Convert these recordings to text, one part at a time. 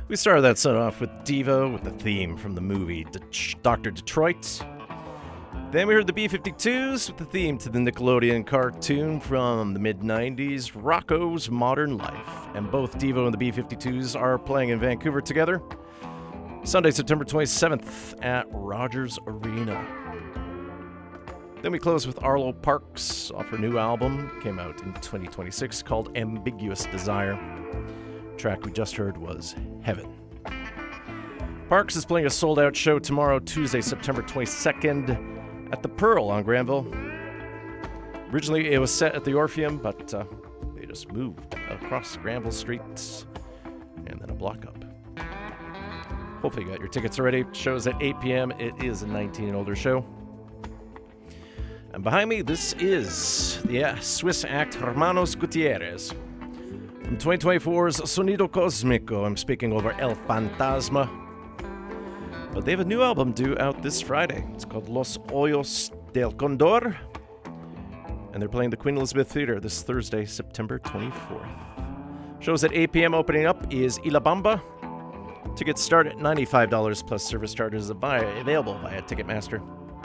We started that set off with Devo with the theme from the movie Dr. Detroit. Then we heard the B-52s with the theme to the Nickelodeon cartoon from the mid-90s, Rocko's Modern Life. And both Devo and the B-52s are playing in Vancouver together Sunday, September 27th at Rogers Arena. Then we close with Arlo Parks off her new album, came out in 2026, called Ambiguous Desire. The track we just heard was Heaven. Parks is playing a sold-out show tomorrow, Tuesday, September 22nd, at the Pearl on Granville. Originally, it was set at the Orpheum, but they just moved across Granville Street and then a block up. Hopefully you got your tickets already. Show's at 8 p.m. It is a 19 and older show. And behind me, this is the Swiss act Hermanos Gutierrez. From 2024's Sonido Cósmico, I'm speaking over El Fantasma. But they have a new album due out this Friday. It's called Los Hoyos del Condor. And they're playing the Queen Elizabeth Theater this Thursday, September 24th. Shows at 8 p.m. Opening up is Ilabamba. Tickets start at $95 plus service charges available via Ticketmaster.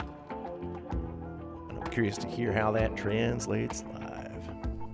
And I'm curious to hear how that translates live.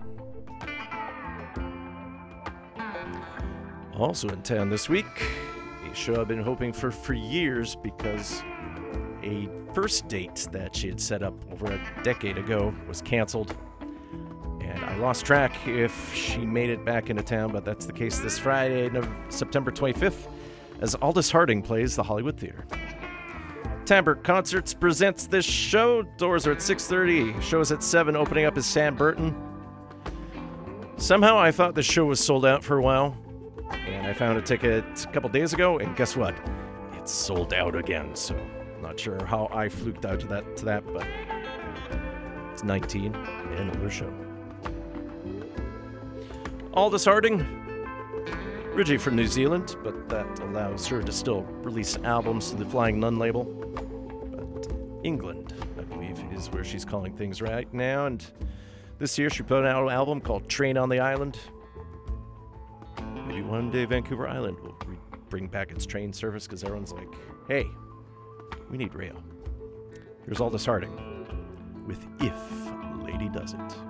Also in town this week, a show I've been hoping for years because a first date that she had set up over a decade ago was canceled. And I lost track if she made it back into town, but that's the case this Friday, September 25th, as Aldous Harding plays the Hollywood Theater. Timbre Concerts presents this show. Doors are at 6:30. Show's at 7. Opening up is Sam Burton. Somehow I thought the show was sold out for a while, and I found a ticket a couple days ago, and guess what? It's sold out again, so not sure how I fluked out to that, but it's 19 and older show. Aldous Harding, originally from New Zealand, but that allows her to still release albums through the Flying Nun label. But England, I believe, is where she's calling things right now, and this year she put out an album called Train on the Island. Maybe one day Vancouver Island will bring back its train service because everyone's like, hey, we need rail. Here's Aldous Harding with If Lady Does It.